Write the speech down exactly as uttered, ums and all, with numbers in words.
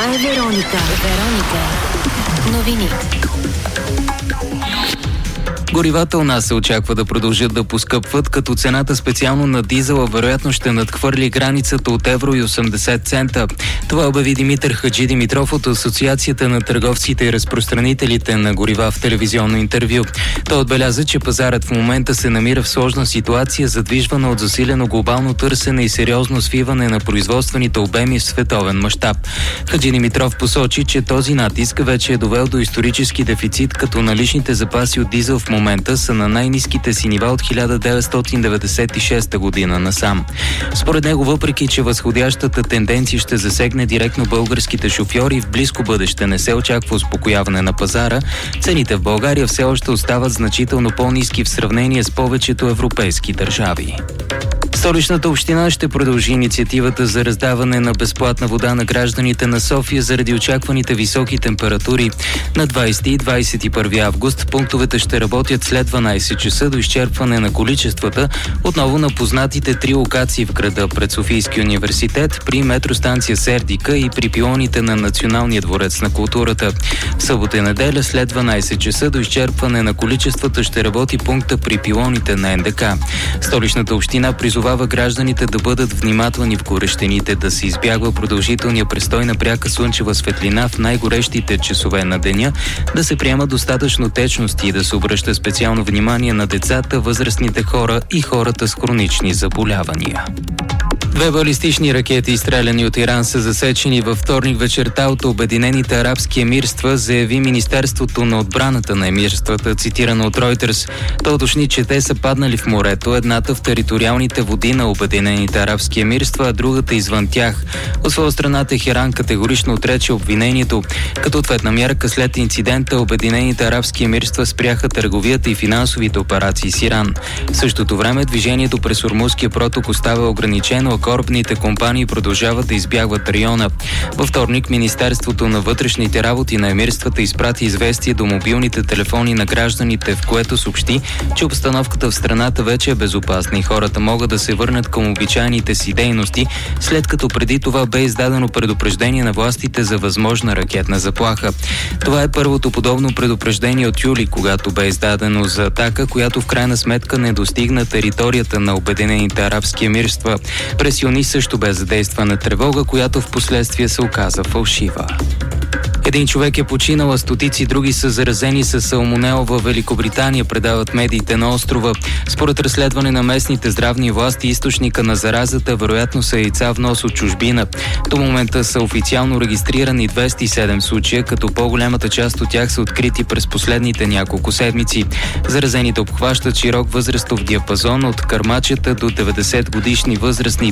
Това е Вероника. Вероника. Новини. Горивата у нас се очаква да продължат да поскъпват, като цената специално на дизела вероятно ще надхвърли границата от евро и осемдесет цента. Това обяви Димитър Хаджи Димитров от Асоциацията на търговците и разпространителите на горива в телевизионно интервю. Той отбеляза, че пазарът в момента се намира в сложна ситуация, задвижвана от засилено глобално търсене и сериозно свиване на производствените обеми в световен мащаб. Хаджи Димитров посочи, че този натиск вече е довел до исторически дефицит, като наличните запаси от дизел в момента момента са на най-ниските си нива от хиляда деветстотин деветдесет и шеста година насам. Според него, въпреки че възходящата тенденция ще засегне директно българските шофьори, в близко бъдеще не се очаква успокояване на пазара, цените в България все още остават значително по-ниски в сравнение с повечето европейски държави. Столичната община ще продължи инициативата за раздаване на безплатна вода на гражданите на София заради очакваните високи температури. На двайсети и двайсет и първи август пунктовете ще работят след дванайсет часа до изчерпване на количествата отново на познатите три локации в града: пред Софийския университет, при метростанция Сердика и при пилоните на Националния дворец на културата. В събота и неделя след дванайсет часа до изчерпване на количествата ще работи пункта при пилоните на Ен Де Ка. Столичната община призовава гражданите да бъдат внимателни в горещините, да се избягва продължителния престой на пряка слънчева светлина в най-горещите часове на деня, да се приема достатъчно течности и да се обръща специално внимание на децата, възрастните хора и хората с хронични заболявания. Две балистични ракети, изстреляни от Иран, са засечени във вторник вечерта от Обединените арабски емирства, заяви Министерството на отбраната на емирствата, цитирано от Reuters. Той уточни, че те са паднали в морето, едната в териториалните води на Обединените арабски емирства, а другата извън тях. От своя страна Техеран категорично отрече обвинението. Като ответна мярка след инцидента, Обединените арабски емирства спряха търговията и финансовите операции с Иран. В същото време движението през Ормузския проток остава ограничено, а корабните компании продължават да избягват района. Във вторник Министерството на вътрешните работи на емирствата изпрати известие до мобилните телефони на гражданите, в което съобщи, че обстановката в страната вече е безопасна и хората могат да се върнат към обичайните си дейности, след като преди това бе издадено предупреждение на властите за възможна ракетна заплаха. Това е първото подобно предупреждение от юли, когато бе издадено за атака, която в крайна сметка не достигна територията на Обединените арабски емирства. През юни също бе задействана тревога, която в последствие се оказа фалшива. Един човек е починал, а стотици други са заразени с салмонела във Великобритания, предават медиите на острова. Според разследване на местните здравни власти, източника на заразата вероятно са яйца внос от чужбина. До момента са официално регистрирани двеста и седем случая, като по-голямата част от тях са открити през последните няколко седмици. Заразените обхващат широк възрастов диапазон от кърмачета до деветдесет годишни възрастни